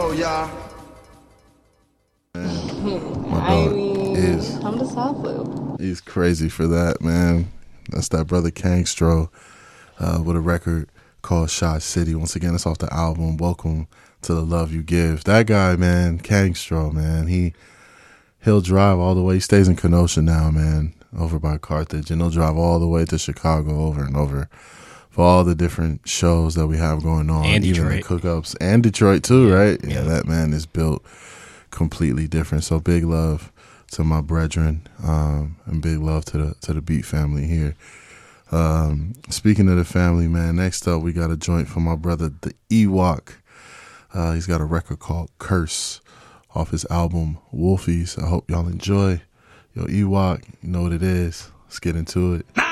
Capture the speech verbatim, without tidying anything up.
go, y'all. My I dog mean, is come to South Loop. he's crazy for that, man. That's that brother Kangstro uh, with a record called Shot City. Once again, it's off the album Welcome to the Love You Give. That guy, man, Kangstro, man, he he'll drive all the way. He stays in Kenosha now, man, over by Carthage, and he'll drive all the way to Chicago over and over for all the different shows that we have going on, And even the Detroit. cookups, and Detroit too, Yeah, right? Yeah, yeah. that man is built completely different. So big love to my brethren, um, and big love to the to the Beat family here. Um, speaking of the family, man, next up we got a joint from my brother, the Ewok. Uh, he's got a record called Curse off his album Wolfies. I hope y'all enjoy. Yo, Ewok, you know what it is. Let's get into it.